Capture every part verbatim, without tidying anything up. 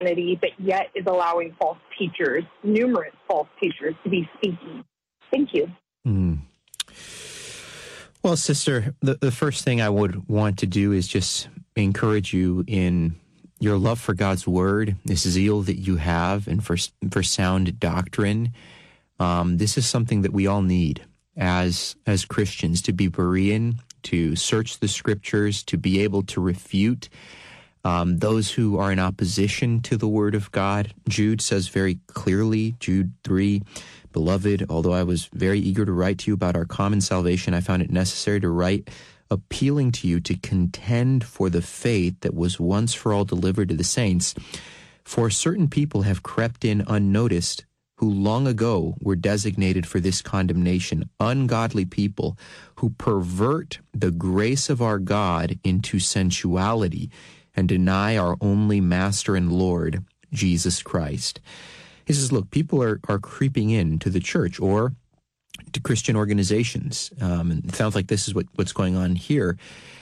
Christianity, but yet is allowing false teachers, numerous false teachers, to be speaking. Thank you. Mm. Well, sister, the, the first thing I would want to do is just encourage you in your love for God's word, this zeal that you have, and for for sound doctrine. Um, this is something that we all need as as Christians, to be Berean, to search the scriptures, to be able to refute um, those who are in opposition to the word of God. Jude says very clearly, Jude three, "Beloved, although I was very eager to write to you about our common salvation, I found it necessary to write appealing to you to contend for the faith that was once for all delivered to the saints. For certain people have crept in unnoticed, who long ago were designated for this condemnation, ungodly people who pervert the grace of our God into sensuality and deny our only Master and Lord, Jesus Christ." He says, look, people are, are creeping into the church or to Christian organizations. Um, and it sounds like this is what, what's going on here.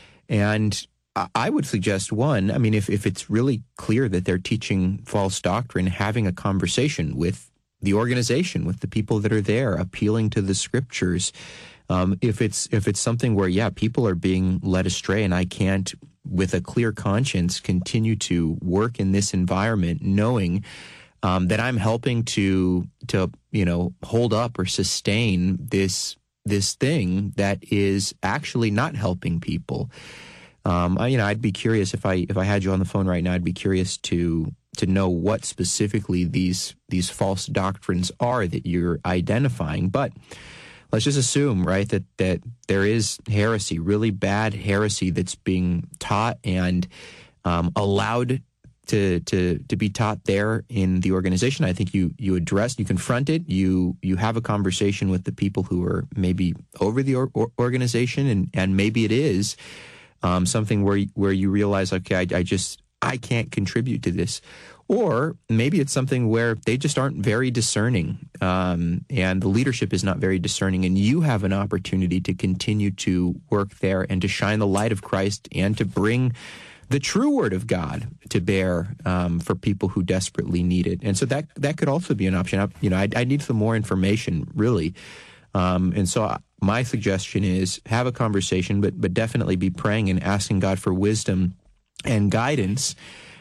And I would suggest, one, I mean, if, if it's really clear that they're teaching false doctrine, having a conversation with the organization, with the people that are there, appealing to the scriptures. Um, if it's if it's something where, yeah, people are being led astray and I can't, with a clear conscience, continue to work in this environment knowing um, that I'm helping to, to you know, hold up or sustain this this thing that is actually not helping people. Um, I, you know, I'd be curious if I if I had you on the phone right now, I'd be curious to to know what specifically these these false doctrines are that you're identifying. But let's just assume, right, that that there is heresy, really bad heresy that's being taught and um, allowed to to to be taught there in the organization. I think you you address, you confront it, you you have a conversation with the people who are maybe over the or, or organization, and and maybe it is um, something where where you realize, okay, I, I just I can't contribute to this. Or maybe it's something where they just aren't very discerning, um, and the leadership is not very discerning, and you have an opportunity to continue to work there and to shine the light of Christ and to bring the true word of God to bear um, for people who desperately need it. And so that that could also be an option. I, you know, I, I need some more information, really. Um, and so my suggestion is have a conversation, but but definitely be praying and asking God for wisdom and guidance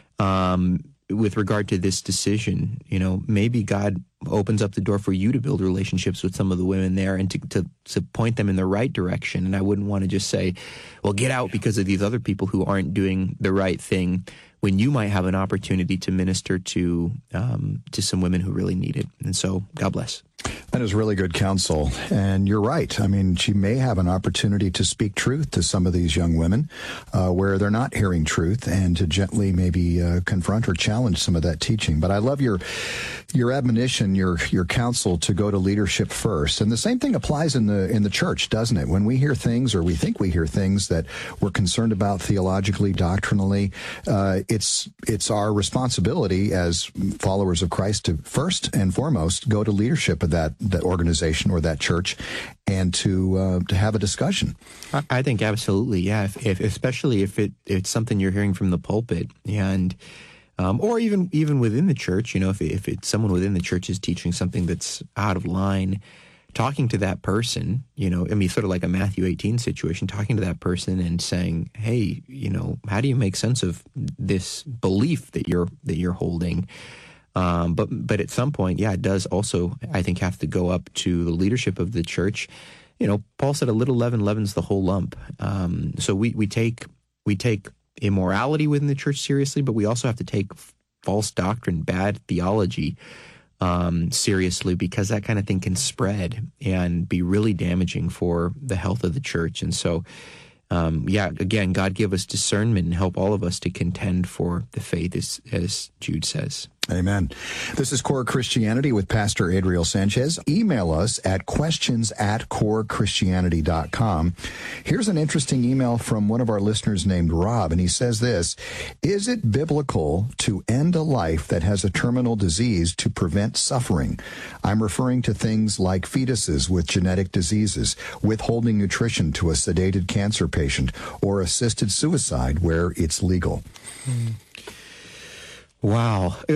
um, with regard to this decision. You know, maybe God opens up the door for you to build relationships with some of the women there and to, to, to point them in the right direction. And I wouldn't want to just say, well, get out because of these other people who aren't doing the right thing, when you might have an opportunity to minister to um, to some women who really need it. And so, God bless. That is really good counsel. And you're right. I mean, she may have an opportunity to speak truth to some of these young women uh, where they're not hearing truth, and to gently maybe uh, confront or challenge some of that teaching. But I love your your admonition, your your counsel to go to leadership first. And the same thing applies in the in the church, doesn't it? When we hear things, or we think we hear things that we're concerned about theologically, doctrinally, uh, it's it's our responsibility as followers of Christ to first and foremost go to leadership of that that organization or that church, and to uh, to have a discussion. I, I think absolutely, yeah. If, if especially if it it's something you're hearing from the pulpit, and um, or even even within the church, you know, if if it's someone within the church is teaching something that's out of line, talking to that person, you know, I mean, sort of like a Matthew eighteen situation, talking to that person and saying, hey, you know, how do you make sense of this belief that you're that you're holding? Um, but but at some point, yeah, it does also, I think, have to go up to the leadership of the church. You know, Paul said a little leaven leavens the whole lump. Um, so we, we take we take immorality within the church seriously, but we also have to take false doctrine, bad theology um, seriously, because that kind of thing can spread and be really damaging for the health of the church. And so, um, yeah, again, God give us discernment and help all of us to contend for the faith, as, as Jude says. Amen. This is Core Christianity with Pastor Adriel Sanchez. Email us at questions at core christianity dot com. Here's an interesting email from one of our listeners named Rob, and he says this: is it biblical to end a life that has a terminal disease to prevent suffering? I'm referring to things like fetuses with genetic diseases, withholding nutrition to a sedated cancer patient, or assisted suicide where it's legal. Wow.